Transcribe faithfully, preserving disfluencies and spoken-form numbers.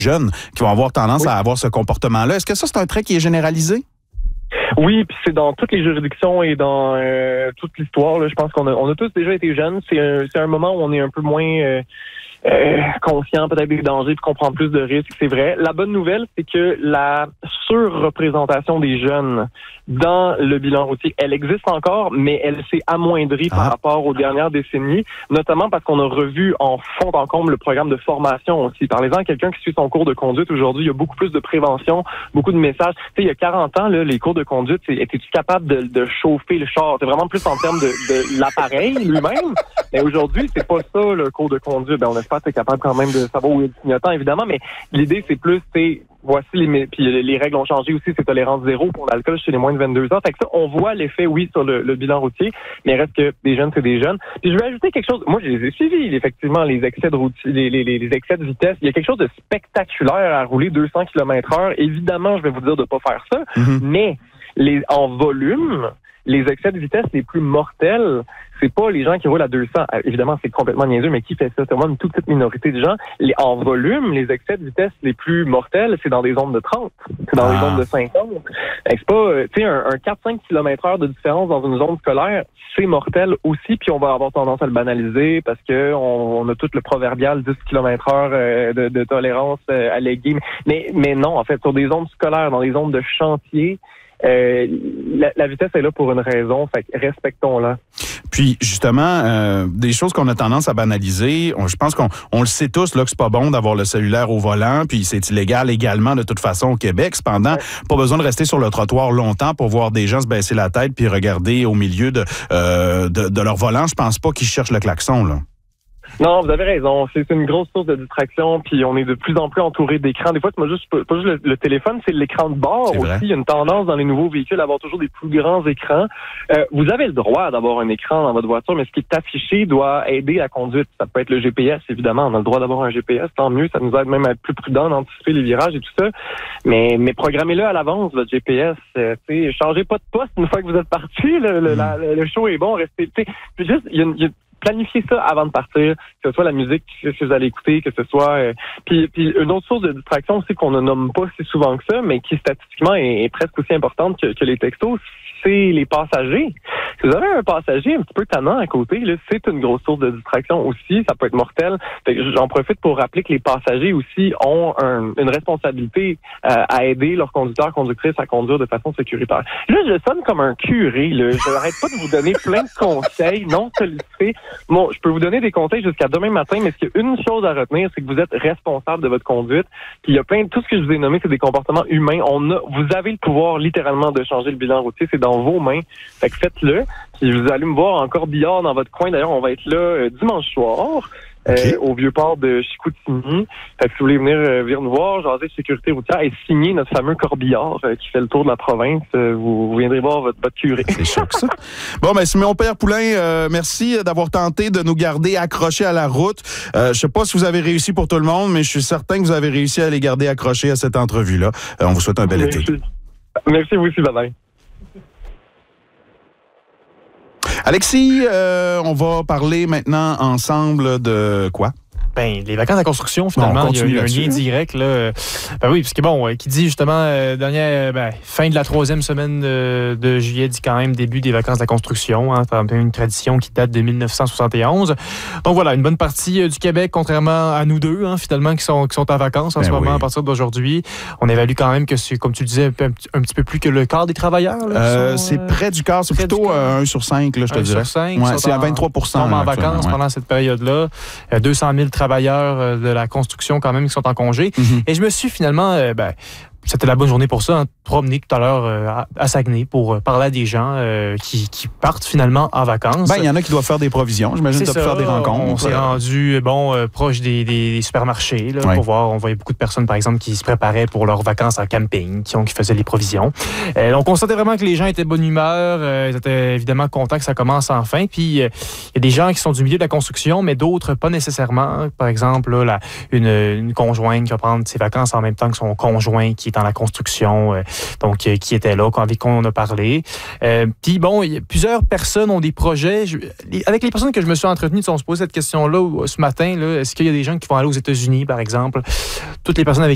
jeunes qui vont avoir tendance oui. à avoir ce comportement-là. Est-ce que ça, c'est un trait qui est généralisé? Oui, puis c'est dans toutes les juridictions et dans euh, toute l'histoire. Là, je pense qu'on a, on a tous déjà été jeunes. C'est un, c'est un moment où on est un peu moins euh, euh, conscient peut-être des dangers, puis qu'on prend plus de risques. C'est vrai. La bonne nouvelle, c'est que la surreprésentation des jeunes dans le bilan routier, elle existe encore, mais elle s'est amoindrie ah. par rapport aux dernières décennies, notamment parce qu'on a revu en fond en comble le programme de formation aussi. Parlez-en à quelqu'un qui suit son cours de conduite aujourd'hui, il y a beaucoup plus de prévention, beaucoup de messages. Tu sais, il y a quarante ans, là, les cours de conduite, c'est, étais-tu capable de, de chauffer le char? C'est vraiment plus en termes de, de l'appareil lui-même. Mais aujourd'hui, c'est pas ça, le cours de conduite. Ben, on espère que tu es capable quand même de savoir où est le clignotant, évidemment, mais l'idée, c'est plus, c'est voici les, puis les règles ont changé aussi, c'est tolérance zéro pour l'alcool chez les moins de vingt-deux ans. Fait que ça, on voit l'effet, oui, sur le, le bilan routier, mais il reste que des jeunes, c'est des jeunes. Puis je vais ajouter quelque chose. Moi, je les ai suivis, effectivement, les excès de routier, les, les, les excès de vitesse. Il y a quelque chose de spectaculaire à rouler deux cents kilomètres heure. Évidemment, je vais vous dire de pas faire ça, mm-hmm. mais les, en volume, les excès de vitesse les plus mortels, c'est pas les gens qui roulent à deux cents. Évidemment, c'est complètement niaiseux, mais qui fait ça? C'est vraiment une toute petite minorité de gens. Les, en volume, les excès de vitesse les plus mortels, c'est dans des zones de trente. C'est dans ah. des zones de cinquante. C'est pas, tu sais, un, un quatre à cinq kilomètres heure de différence dans une zone scolaire, c'est mortel aussi, puis on va avoir tendance à le banaliser parce que on, on a tout le proverbial dix kilomètres heure euh, de, de tolérance euh, alléguée. Mais, mais non, en fait, sur des zones scolaires, dans des zones de chantier, Euh, la, la vitesse est là pour une raison, fait que respectons-la. Puis justement, euh, des choses qu'on a tendance à banaliser, on, je pense qu'on on le sait tous là que c'est pas bon d'avoir le cellulaire au volant, puis c'est illégal également de toute façon au Québec. Cependant, ouais. pas besoin de rester sur le trottoir longtemps pour voir des gens se baisser la tête puis regarder au milieu de, euh, de, de leur volant. Je pense pas qu'ils cherchent le klaxon, là. Non, vous avez raison. C'est une grosse source de distraction, puis on est de plus en plus entouré d'écrans. Des fois, c'est pas juste, pas juste le, le téléphone, c'est l'écran de bord aussi. Il y a une tendance dans les nouveaux véhicules à avoir toujours des plus grands écrans. Euh, vous avez le droit d'avoir un écran dans votre voiture, mais ce qui est affiché doit aider la conduite. Ça peut être le G P S, évidemment. On a le droit d'avoir un G P S, tant mieux. Ça nous aide même à être plus prudent, d'anticiper les virages et tout ça. Mais, mais programmez-le à l'avance, votre G P S. Euh, t'sais, changez pas de poste une fois que vous êtes parti. Le, le, la, le show est bon, restez. Puis juste, il y a, y a planifiez ça avant de partir, que ce soit la musique que vous allez écouter, que ce soit... Euh, puis, puis une autre source de distraction aussi qu'on ne nomme pas si souvent que ça, mais qui statistiquement est, est presque aussi importante que, que les textos, c'est les passagers. Si vous avez un passager un petit peu tannant à côté, là, c'est une grosse source de distraction aussi, ça peut être mortel. Fait que j'en profite pour rappeler que les passagers aussi ont un, une responsabilité euh, à aider leurs conducteurs, conductrices à conduire de façon sécuritaire. Là, je sonne comme un curé, là. Je n'arrête pas de vous donner plein de conseils non sollicités. Bon, je peux vous donner des conseils jusqu'à demain matin, mais ce qu'il y a une chose à retenir, c'est que vous êtes responsable de votre conduite. Puis il y a plein de... Tout ce que je vous ai nommé, c'est des comportements humains. On a, vous avez le pouvoir littéralement de changer le bilan routier. C'est dans vos mains. Fait que faites-le. Puis vous allez me voir en Corbillard dans votre coin. D'ailleurs, on va être là euh, dimanche soir. Okay. Euh, au Vieux-Port de Chicoutimi. Fait que si vous voulez venir, euh, venir nous voir, jaser de sécurité routière et signer notre fameux corbillard euh, qui fait le tour de la province, euh, vous, vous viendrez voir votre, votre curé. C'est choc, ça. Bon, ben, Simon Père Poulain, euh, merci d'avoir tenté de nous garder accrochés à la route. Euh, je sais pas si vous avez réussi pour tout le monde, mais je suis certain que vous avez réussi à les garder accrochés à cette entrevue-là. Euh, on vous souhaite un bel merci. été. Merci vous aussi, bye-bye. Alexis, euh, on va parler maintenant ensemble de quoi? Ben, les vacances à construction, finalement, il y a, il y a un lien direct. Là. Ben oui, parce que bon, qui dit justement euh, dernière ben, fin de la troisième semaine de, de juillet, dit quand même début des vacances de la construction. Hein, c'est une tradition qui date de dix-neuf cent soixante et onze. Donc voilà, une bonne partie euh, du Québec, contrairement à nous deux, hein, finalement, qui sont, qui sont en vacances en ben ce moment oui. à partir d'aujourd'hui. On évalue quand même que c'est, comme tu le disais, un, peu, un petit peu plus que le quart des travailleurs. Là, euh, sont, c'est euh, près du quart, c'est plutôt euh, un sur cinq, là, je te un dirais. Sur cinq, ouais, c'est à vingt-trois pour cent. Ils sont en vacances ouais. pendant cette période-là. Euh, deux cent mille travailleurs de la construction quand même qui sont en congé. Mm-hmm. Et je me suis finalement... Euh, ben, c'était la bonne journée pour ça, hein, promener tout à l'heure euh, à, à Saguenay pour euh, parler à des gens euh, qui, qui partent finalement en vacances. Ben, il y en a qui doivent faire des provisions. J'imagine que tu as pu faire des rencontres. On s'est rendu bon, euh, proche des, des, des supermarchés là, oui. pour voir. On voyait beaucoup de personnes, par exemple, qui se préparaient pour leurs vacances en camping, qui, ont, qui faisaient les provisions. Euh, on constatait vraiment que les gens étaient de bonne humeur. Euh, ils étaient évidemment contents que ça commence enfin. Puis, il euh, y a des gens qui sont du milieu de la construction, mais d'autres pas nécessairement. Par exemple, là, la, une, une conjointe qui va prendre ses vacances en même temps que son conjoint qui est dans la construction, euh, donc euh, qui était là, avec qui on a parlé. Euh, Puis bon, y a, plusieurs personnes ont des projets. Je, les, avec les personnes que je me suis entretenu, on se pose cette question-là ce matin. Là, est-ce qu'il y a des gens qui vont aller aux États-Unis, par exemple? Toutes les personnes avec